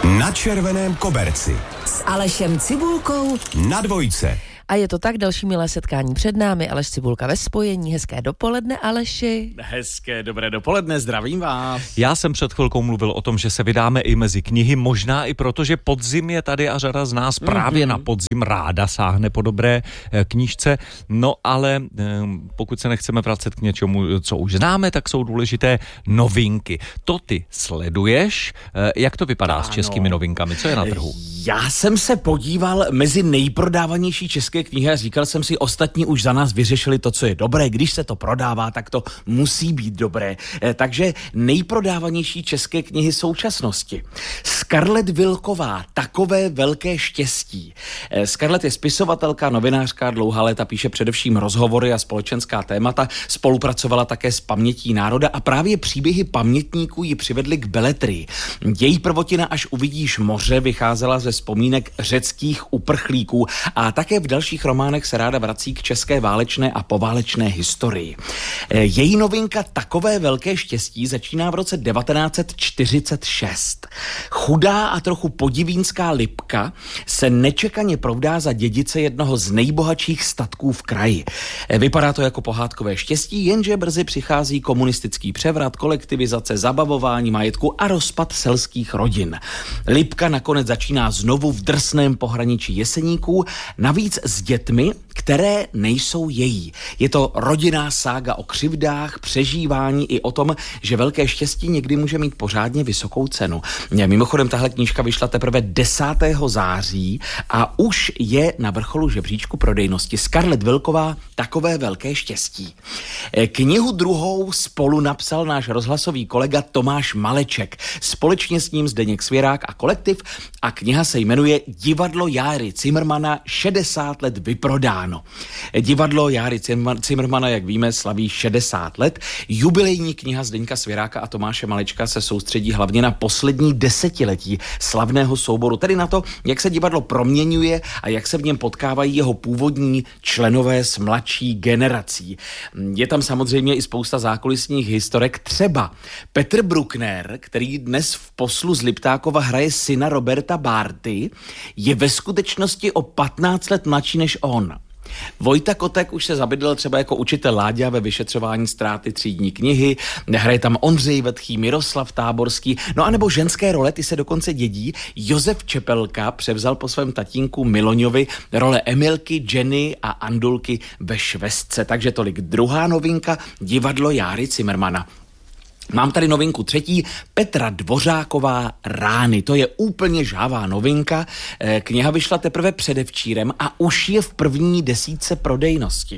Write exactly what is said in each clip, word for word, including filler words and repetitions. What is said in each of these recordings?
Na červeném koberci s Alešem Cibulkou na dvojce. A je to tak, další milé setkání před námi. Aleš Cibulka ve spojení. Hezké dopoledne, Aleši. Hezké dobré dopoledne, zdravím vás. Já jsem před chvilkou mluvil o tom, že se vydáme i mezi knihy, možná i proto, že podzim je tady a řada z nás právě mm-hmm. na podzim ráda sáhne po dobré e, knížce. No ale e, pokud se nechceme vracet k něčemu, co už známe, tak jsou důležité novinky. To ty sleduješ. E, jak to vypadá ano. s českými novinkami? Co je na trhu? Já jsem se podíval mezi nejprodávanější české knihy a říkal jsem si, ostatní už za nás vyřešili to, co je dobré. Když se to prodává, tak to musí být dobré. E, takže nejprodávanější české knihy současnosti. Scarlett Wilková, Takové velké štěstí. E, Scarlett je spisovatelka, novinářka, dlouhá léta píše především rozhovory a společenská témata. Spolupracovala také s Pamětí národa a právě příběhy pamětníků ji přivedly k beletrii. Její prvotina Až uvidíš moře vycházela ze vzpomínek řeckých uprchlíků a také v dalších románech se ráda vrací k české válečné a poválečné historii. Její novinka Takové velké štěstí začíná v roce devatenáct set čtyřicet šest. Chudá a trochu podivínská Lipka se nečekaně provdá za dědice jednoho z nejbohatších statků v kraji. Vypadá to jako pohádkové štěstí, jenže brzy přichází komunistický převrat, kolektivizace, zabavování majetku a rozpad selských rodin. Lipka nakonec začíná znovu v drsném pohraničí Jeseníků, navíc s dětmi, které nejsou její. Je to rodinná sága o křivdách, přežívání i o tom, že velké štěstí někdy může mít pořádně vysokou cenu. Mimochodem, tahle knížka vyšla teprve desátého září a už je na vrcholu žebříčku prodejnosti. Scarlett Wilková, Takové velké štěstí. Knihu druhou spolu napsal náš rozhlasový kolega Tomáš Maleček. Společně s ním Zdeněk Svěrák a kolektiv a kniha se jmenuje Divadlo Járy Cimrmana šedesát let vyprodáno. Divadlo Járy Cimrmana, jak víme, slaví šedesát let. Jubilejní kniha Zdeňka Svěráka a Tomáše Malečka se soustředí hlavně na poslední desetiletí slavného souboru, tedy na to, jak se divadlo proměňuje a jak se v něm potkávají jeho původní členové s mladší generací. Je tam samozřejmě i spousta zákulisních historek, třeba Petr Bruckner, který dnes v Poslu z Liptákova hraje syna Roberta Bárty, je ve skutečnosti o patnáct let mladší než on. Vojta Kotek už se zabydlel třeba jako učitel Láďa ve vyšetřování ztráty třídní knihy, hraje tam Ondřej Vetchý, Miroslav Táborský, no a nebo ženské role, ty se dokonce dědí. Josef Čepelka převzal po svém tatínku Miloňovi role Emilky, Jenny a Andulky ve Švestce, takže tolik druhá novinka, Divadlo Járy Cimrmana. Mám tady novinku třetí, Petra Dvořáková Rány. To je úplně žhavá novinka. Kniha vyšla teprve předevčírem a už je v první desítce prodejnosti.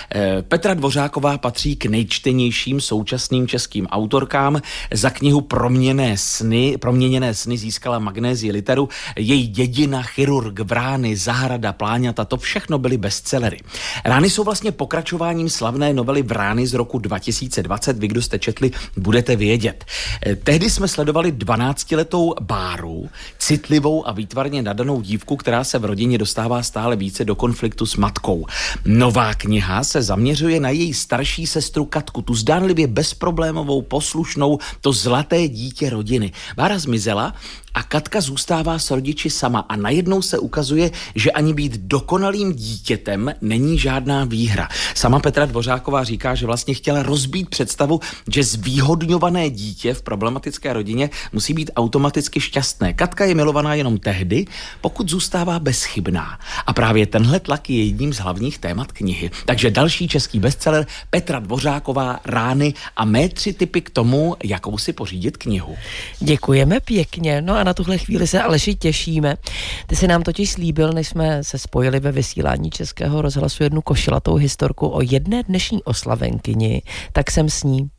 Petra Dvořáková patří k nejčtenějším současným českým autorkám. Za knihu Proměněné sny, Proměněné sny získala Magnézii literu. Její Dědina, Chirurg, Vrány, Zahrada, Pláňata, to všechno byly bestsellery. Rány jsou vlastně pokračováním slavné novely Vrány z roku dva tisíce dvacet. Vy, kdo jste četli, budete vědět. Tehdy jsme sledovali dvanáctiletou Báru, citlivou a výtvarně nadanou dívku, která se v rodině dostává stále více do konfliktu s matkou. Nová kniha se zaměřuje na její starší sestru Katku, tu zdánlivě bezproblémovou, poslušnou, to zlaté dítě rodiny. Bára zmizela a Katka zůstává s rodiči sama a najednou se ukazuje, že ani být dokonalým dítětem není žádná výhra. Sama Petra Dvořáková říká, že vlastně chtěla rozbít představu, že zvýhodňované dítě v problematické rodině musí být automaticky šťastné. Katka je milovaná jenom tehdy, pokud zůstává bezchybná. A právě tenhle tlak je jedním z hlavních témat knihy. Takže další český bestseller Petra Dvořáková Rány a mé tři tipy k tomu, jakou si pořídit knihu. Děkujeme pěkně. No a na tuhle chvíli se Aleši těšíme. Ty si nám totiž slíbil, než jsme se spojili ve vysílání Českého rozhlasu, jednu košilatou historku o jedné dnešní oslavenkyni, tak jsem s ní.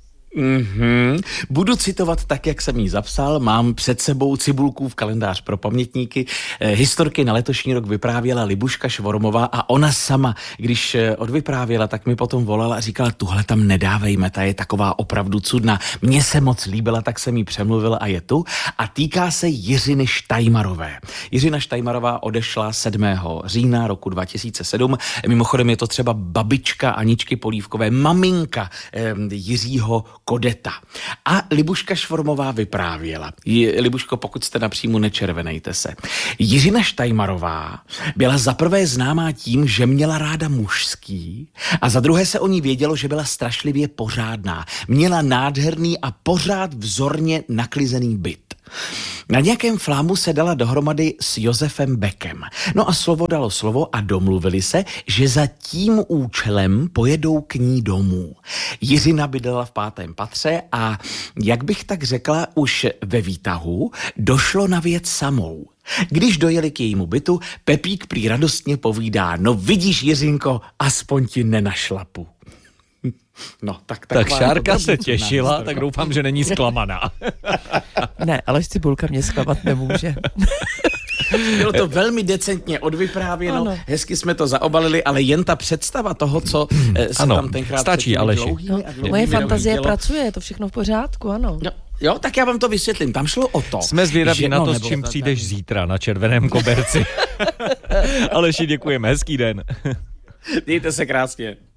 Mm-hmm. Budu citovat tak, jak jsem jí zapsal. Mám před sebou Cibulkův kalendář pro pamětníky. Eh, historky na letošní rok vyprávěla Libuška Švormová a ona sama, když eh, odvyprávěla, tak mi potom volala a říkala, tuhle tam nedávejme, ta je taková opravdu cudná. Mně se moc líbila, tak jsem jí přemluvil a je tu. A týká se Jiřiny Štajmarové. Jiřina Štajmarová odešla sedmého října roku dva tisíce sedm. Mimochodem je to třeba babička Aničky Polívkové, maminka eh, Jiřího Kodeta. A Libuška Švormová vyprávěla. Libuško, pokud jste napřímo, nečervenejte se. Jiřina Štajmarová byla za prvé známá tím, že měla ráda mužský a za druhé se o ní vědělo, že byla strašlivě pořádná. Měla nádherný a pořád vzorně naklizený byt. Na nějakém flámu se dala dohromady s Josefem Beckem. No a slovo dalo slovo a domluvili se, že za tím účelem pojedou k ní domů. Jiřina bydlela v pátém patře a, jak bych tak řekla, už ve výtahu došlo na věc samou. Když dojeli k jejímu bytu, Pepík prý radostně povídá: no vidíš, Jiřinko, aspoň ti nenašlapu. No, tak, tak Šárka se těšila, tak doufám, že není zklamaná. Ne, ale Cibulka mě zklamat nemůže. Bylo to velmi decentně odvyprávěno, ano. Hezky jsme to zaobalili, ale jen ta představa toho, co se ano, tam tenkrát... stačí, Aleši. No, moje fantazie pracuje, je to všechno v pořádku, ano. No, jo, tak já vám to vysvětlím. Tam šlo o to... Jsme zvědaví že, na to, no, s čím přijdeš tak... zítra na Červeném koberci. Aleši, děkujeme, hezký den. Mějte se krásně.